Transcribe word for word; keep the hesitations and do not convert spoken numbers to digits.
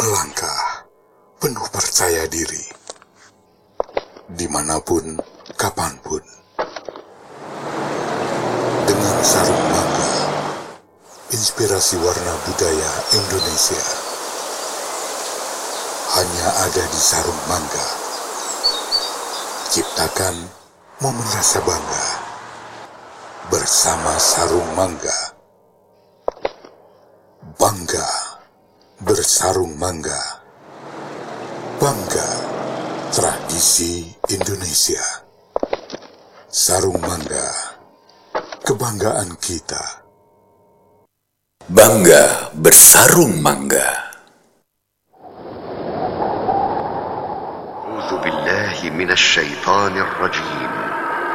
melangkah penuh percaya diri, dimanapun, kapanpun. Dengan sarung mangga, inspirasi warna budaya Indonesia hanya ada di sarung mangga. Ciptakan momen rasa bangga bersama sarung mangga. Bangga bersarung mangga. Bangga tradisi Indonesia. Sarung mangga, kebanggaan kita. Bangga bersarung mangga. أعوذ بالله من الشيطان الرجيم